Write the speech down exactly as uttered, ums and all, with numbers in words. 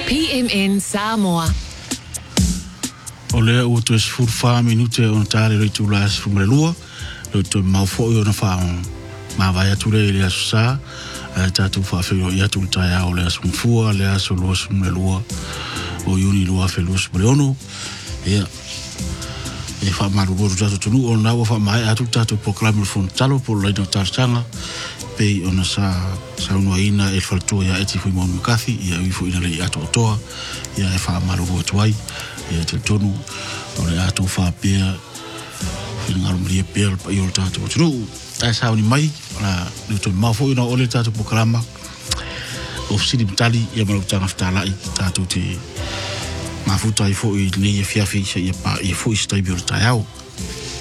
P M N Samoa. O lea ua tu esifuru wha minute o na tāre rei tu la esifuru mre lua. Lo tu maufo i o na wha ma vai atu rei lea susa. Tātou wha whiro i atu tai au lea sumfua, lea so lua sumre lua. O iuni lua whelua sumre ono. Ia. E wha maru roru tātou tunu. O na ua wha mai atu tātou proklami le fonu talo po leino tārsanga. Pei o na sa saunua ina e whaltua ia eti fui maunu makathi. Ia uifu ina lei atu otoa. Ia e wha maru roru tuai. Ia te tonu. O le atu wha pia. Whina ngaru maria pia pa i o tātou tunu. Tai sauni mai. Le tonu mawho ina ole tātou proklama. O fsiri mtali ia maru tanga whtalai. Tātou te mafuta i fo i nei e fiafi sa ia pa i fo i stai bior tai au.